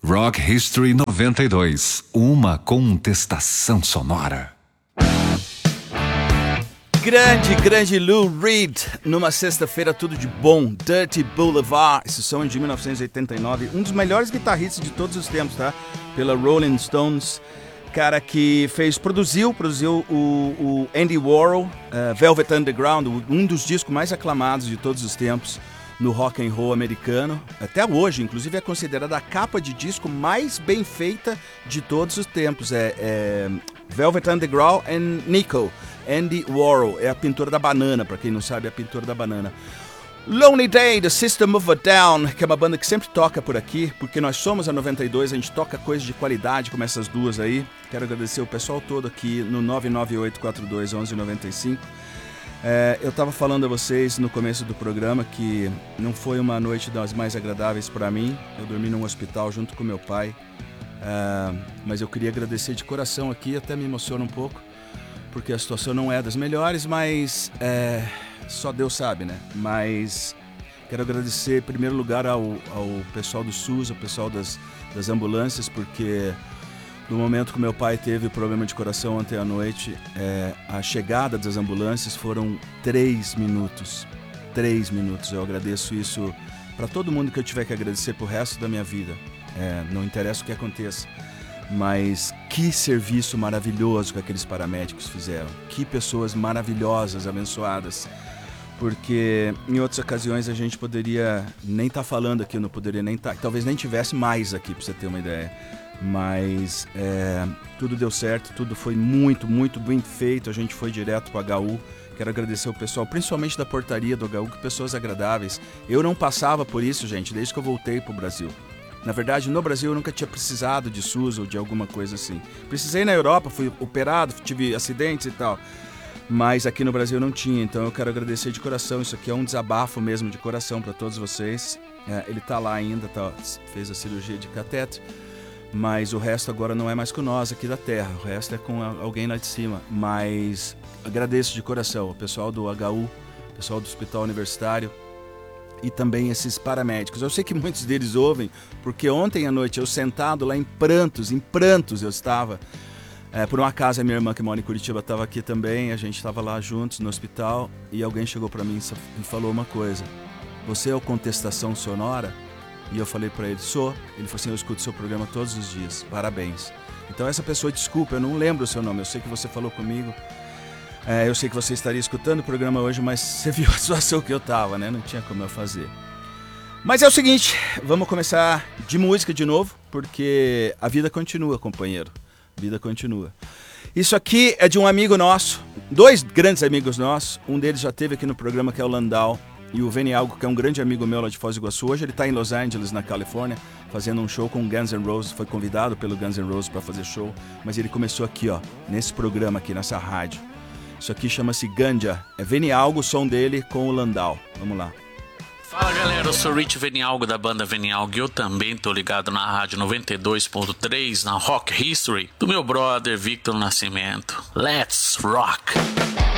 Rock History 92, uma contestação sonora. Grande Lou Reed, numa sexta-feira tudo de bom, Dirty Boulevard, esse som é de 1989, um dos melhores guitarristas de todos os tempos, tá? Pela Rolling Stones, cara que produziu o Andy Warhol, Velvet Underground, um dos discos mais aclamados de todos os tempos no rock and roll americano, até hoje, inclusive é considerada a capa de disco mais bem feita de todos os tempos, Velvet Underground and Nico. Andy Warhol, é a pintura da banana, pra quem não sabe, é a pintura da banana. Lonely Day, The System of a Down, que é uma banda que sempre toca por aqui, porque nós somos a 92, a gente toca coisas de qualidade como essas duas aí. Quero agradecer o pessoal todo aqui no 998421195. Eu tava falando a vocês no começo do programa que não foi uma noite das mais agradáveis pra mim. Eu dormi num hospital junto com meu pai, mas eu queria agradecer de coração aqui, até me emociona um pouco, porque a situação não é das melhores, mas só Deus sabe, né? Mas quero agradecer em primeiro lugar ao pessoal do SUS, ao pessoal das ambulâncias, porque no momento que meu pai teve problema de coração ontem à noite, a chegada das ambulâncias foram 3 minutos. 3 minutos, eu agradeço isso para todo mundo que eu tiver que agradecer pro resto da minha vida. Não interessa o que aconteça. Mas que serviço maravilhoso que aqueles paramédicos fizeram. Que pessoas maravilhosas, abençoadas. Porque em outras ocasiões a gente poderia nem estar falando aqui, não poderia nem estar, talvez nem tivesse mais aqui, para você ter uma ideia. Mas tudo deu certo, tudo foi muito bem feito. A gente foi direto para o HU. Quero agradecer o pessoal, principalmente da portaria do HU, que pessoas agradáveis. Eu não passava por isso, gente, desde que eu voltei para o Brasil. Na verdade, no Brasil eu nunca tinha precisado de SUS ou de alguma coisa assim. Precisei na Europa, fui operado, tive acidentes e tal. Mas aqui no Brasil não tinha, então eu quero agradecer de coração. Isso aqui é um desabafo mesmo de coração para todos vocês. Ele tá lá ainda, fez a cirurgia de cateter. Mas o resto agora não é mais com nós aqui da Terra. O resto é com alguém lá de cima. Mas agradeço de coração o pessoal do HU, o pessoal do Hospital Universitário. E também esses paramédicos. Eu sei que muitos deles ouvem, porque ontem à noite eu sentado lá em prantos eu estava. Por um acaso a minha irmã que mora em Curitiba estava aqui também, a gente estava lá juntos no hospital e alguém chegou para mim e falou uma coisa: você é o Contestação Sonora? E eu falei para ele: sou. Ele falou assim: eu escuto seu programa todos os dias, parabéns. Então essa pessoa, desculpa, eu não lembro o seu nome, eu sei que você falou comigo. Eu sei que você estaria escutando o programa hoje, mas você viu a situação que eu tava, né? Não tinha como eu fazer. Mas é o seguinte, vamos começar de música de novo, porque a vida continua, companheiro. A vida continua. Isso aqui é de um amigo nosso, 2 grandes amigos nossos. Um deles já esteve aqui no programa, que é o Landau, e o Veni Algo, que é um grande amigo meu lá de Foz do Iguaçu. Hoje ele está em Los Angeles, na Califórnia, fazendo um show com Guns N' Roses. Foi convidado pelo Guns N' Roses para fazer show, mas ele começou aqui, ó, nesse programa aqui, nessa rádio. Isso aqui chama-se Ganja. É Veni Algo, o som dele com o Landau. Vamos lá. Fala galera, eu sou o Rich Venialgo da banda Venialgo e eu também tô ligado na rádio 92.3 na Rock History do meu brother Victor Nascimento. Let's rock!